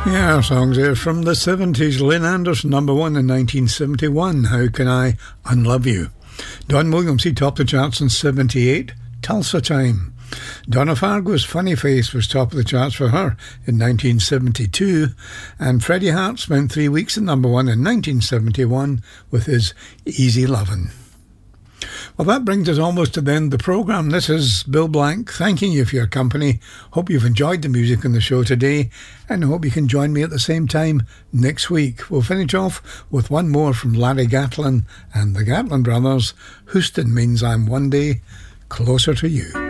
Yeah, songs there from the 70s. Lynn Anderson, number one in 1971, How Can I Unlove You? Don Williams, he topped the charts in 78, Tulsa Time. Donna Fargo's Funny Face was top of the charts for her in 1972, and Freddie Hart spent 3 weeks at number one in 1971 with his Easy Lovin'. Well, that brings us almost to the end of the programme. This is Bill Blank thanking you for your company. Hope you've enjoyed the music on the show today, and I hope you can join me at the same time next week. We'll finish off with one more from Larry Gatlin and the Gatlin Brothers. Houston Means I'm One Day Closer to You.